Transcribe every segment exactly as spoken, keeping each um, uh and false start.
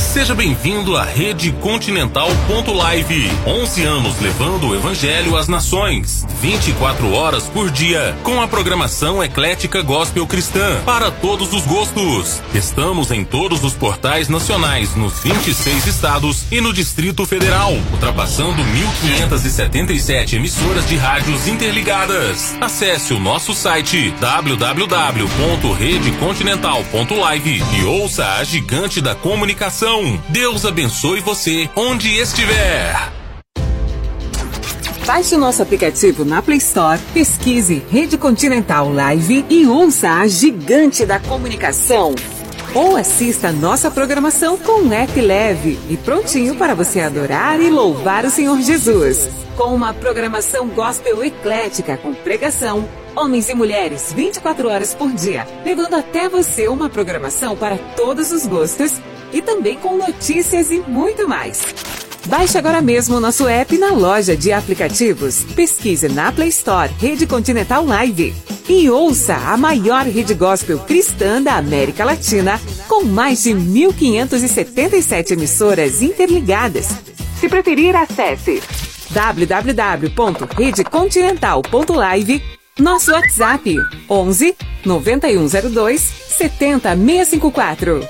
Seja bem-vindo à Rede Continental ponto live. onze anos levando o Evangelho às nações. vinte e quatro horas por dia. Com a programação eclética gospel cristã. Para todos os gostos. Estamos em todos os portais nacionais, nos vinte e seis estados e no Distrito Federal. Ultrapassando mil quinhentas e setenta e sete emissoras de rádios interligadas. Acesse o nosso site w w w ponto rede continental ponto live e ouça a gigante da comunicação. Deus abençoe você onde estiver. Baixe o nosso aplicativo na Play Store, pesquise Rede Continental Live e ouça a gigante da comunicação. Ou assista a nossa programação com um app leve e prontinho para você adorar e louvar o Senhor Jesus. Com uma programação gospel eclética com pregação, homens e mulheres vinte e quatro horas por dia, levando até você uma programação para todos os gostos e também com notícias e muito mais. Baixe agora mesmo o nosso app na loja de aplicativos. Pesquise na Play Store Rede Continental Live e ouça a maior rede gospel cristã da América Latina com mais de mil quinhentas e setenta e sete emissoras interligadas. Se preferir, acesse w w w ponto rede continental ponto live. Nosso WhatsApp onze noventa e um zero dois setenta seiscentos e cinquenta e quatro.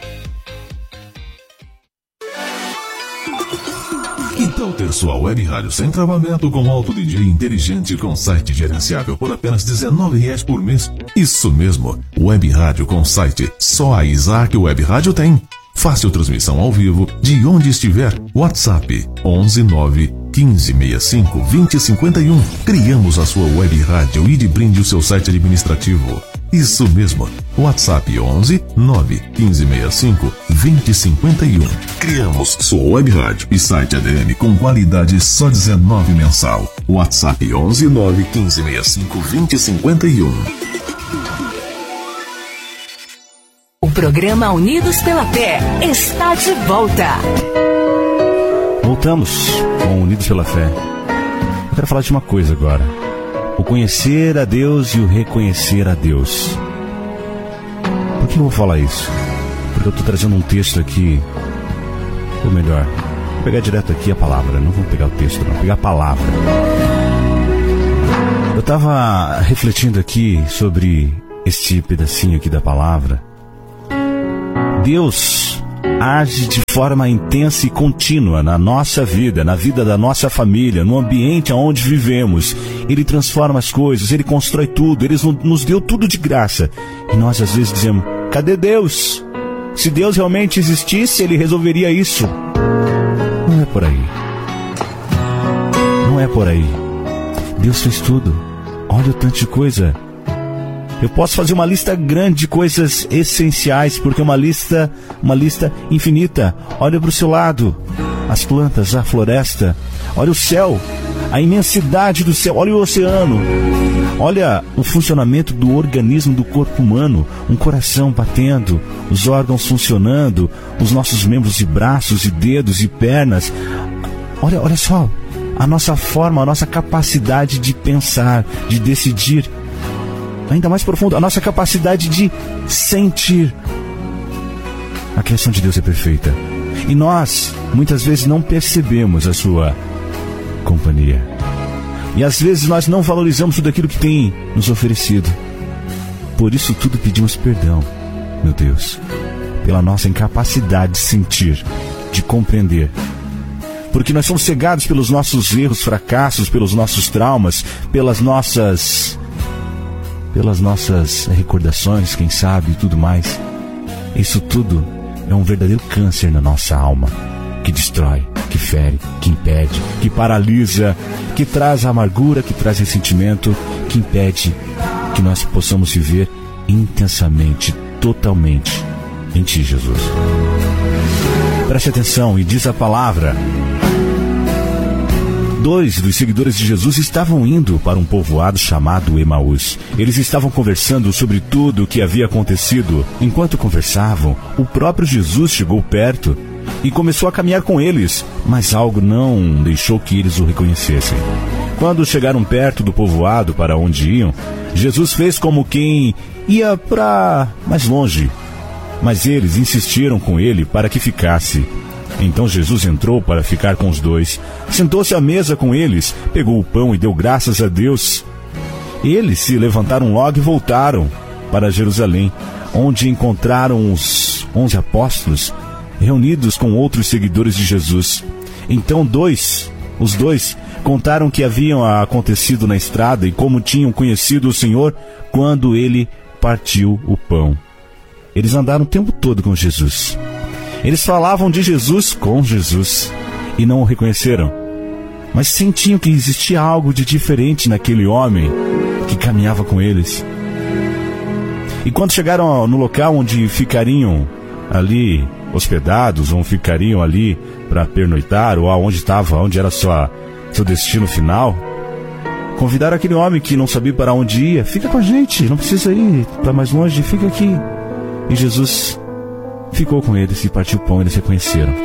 Que tal ter sua web rádio sem travamento com alto D J inteligente com site gerenciável por apenas dezenove reais por mês? Isso mesmo, web rádio com site. Só a Isaac Web Rádio tem. Fácil transmissão ao vivo de onde estiver. WhatsApp onze nove quinze sessenta e cinco vinte cinquenta e um. Criamos a sua web rádio e de brinde o seu site administrativo. Isso mesmo, WhatsApp onze nove quinze sessenta e cinco vinte cinquenta e um. Criamos sua web rádio e site A D M com qualidade só dezenove mensal. WhatsApp onze nove quinze sessenta e cinco vinte cinquenta e um. O programa Unidos pela Fé está de volta. Voltamos com Unidos pela Fé. Eu quero falar de uma coisa agora. O conhecer a Deus e o reconhecer a Deus. Por que eu vou falar isso? Porque eu estou trazendo um texto aqui. Ou melhor, vou pegar direto aqui a palavra. Não vou pegar o texto, não. Vou pegar a palavra. Eu estava refletindo aqui sobre este pedacinho aqui da palavra. Deus age de forma intensa e contínua na nossa vida, na vida da nossa família, no ambiente onde vivemos. Ele transforma as coisas, Ele constrói tudo, Ele nos deu tudo de graça. E nós às vezes dizemos, cadê Deus? Se Deus realmente existisse, Ele resolveria isso. Não é por aí. Não é por aí. Deus fez tudo. Olha o tanto de coisa. Eu posso fazer uma lista grande de coisas essenciais, porque é uma lista, uma lista infinita. Olha para o seu lado, as plantas, a floresta. Olha o céu, a imensidade do céu. Olha o oceano. Olha o funcionamento do organismo do corpo humano. Um coração batendo, os órgãos funcionando, os nossos membros e braços e dedos e pernas. Olha, olha só, a nossa forma, a nossa capacidade de pensar, de decidir. Ainda mais profundo, a nossa capacidade de sentir. A criação de Deus é perfeita. E nós, muitas vezes, não percebemos a sua companhia. E às vezes nós não valorizamos tudo aquilo que tem nos oferecido. Por isso tudo pedimos perdão, meu Deus, pela nossa incapacidade de sentir, de compreender. Porque nós somos cegados pelos nossos erros, fracassos, pelos nossos traumas, pelas nossas... pelas nossas recordações, quem sabe, e tudo mais. Isso tudo é um verdadeiro câncer na nossa alma, que destrói, que fere, que impede, que paralisa, que traz amargura, que traz ressentimento, que impede que nós possamos viver intensamente, totalmente em Ti, Jesus. Preste atenção e diz a palavra. Dois dos seguidores de Jesus estavam indo para um povoado chamado Emaús. Eles estavam conversando sobre tudo o que havia acontecido. Enquanto conversavam, o próprio Jesus chegou perto e começou a caminhar com eles, mas algo não deixou que eles o reconhecessem. Quando chegaram perto do povoado para onde iam, Jesus fez como quem ia para mais longe. Mas eles insistiram com ele para que ficasse. Então Jesus entrou para ficar com os dois. Sentou-se à mesa com eles, pegou o pão e deu graças a Deus. Eles se levantaram logo e voltaram para Jerusalém, onde encontraram os onze apóstolos reunidos com outros seguidores de Jesus. Então dois, os dois, contaram o que haviam acontecido na estrada e como tinham conhecido o Senhor quando ele partiu o pão. Eles andaram o tempo todo com Jesus. Eles falavam de Jesus com Jesus e não o reconheceram, mas sentiam que existia algo de diferente naquele homem que caminhava com eles. E quando chegaram no local onde ficariam ali hospedados, ou ficariam ali para pernoitar, ou aonde estava, onde era sua, seu destino final, convidaram aquele homem que não sabia para onde ia: fica com a gente, não precisa ir para mais longe, fica aqui. E Jesus ficou com eles e partiu o pão, e eles reconheceram.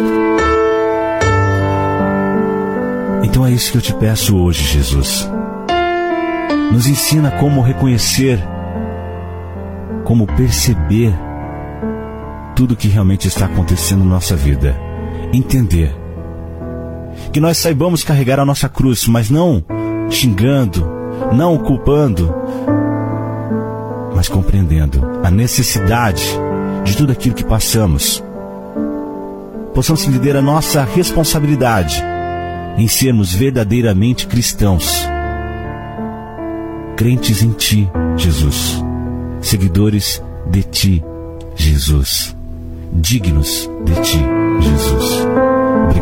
Então é isso que eu te peço hoje, Jesus. Nos ensina como reconhecer, como perceber tudo que realmente está acontecendo na nossa vida. Entender. Que nós saibamos carregar a nossa cruz, mas não xingando, não culpando, mas compreendendo a necessidade de tudo aquilo que passamos. Possamos entender a nossa responsabilidade em sermos verdadeiramente cristãos, crentes em Ti, Jesus, seguidores de Ti, Jesus, dignos de Ti, Jesus.